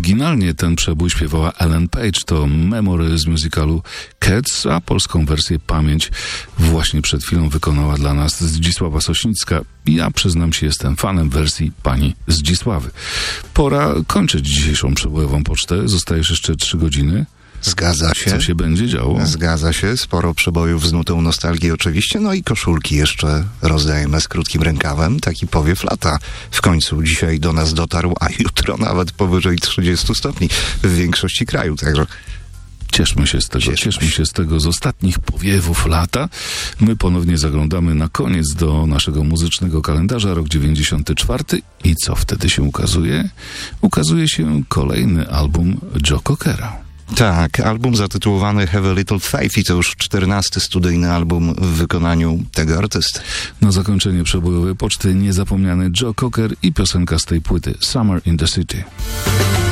Oryginalnie ten przebój śpiewała Ellen Page, to Memory z musicalu Cats, a polską wersję Pamięć właśnie przed chwilą wykonała dla nas Zdzisława Sośnicka. Ja przyznam się, jestem fanem wersji pani Zdzisławy. Pora kończyć dzisiejszą przebojową pocztę. Zostajesz jeszcze 3 godziny. Zgadza się. Co się będzie działo? Zgadza się. Sporo przebojów z nutą nostalgii oczywiście. No i koszulki jeszcze rozdajemy z krótkim rękawem. Taki powiew lata w końcu dzisiaj do nas dotarł, a jutro nawet powyżej 30 stopni w większości kraju. Także Cieszmy się z tego, cieszmy się z tego, z ostatnich powiewów lata. My ponownie zaglądamy na koniec do naszego muzycznego kalendarza, rok 94. I co wtedy się ukazuje? Ukazuje się kolejny album Joe Cockera. tak, album zatytułowany Have a Little Faith i to już 14. studyjny album w wykonaniu tego artysty. Na zakończenie przebojowej poczty niezapomniany Joe Cocker i piosenka z tej płyty Summer in the City.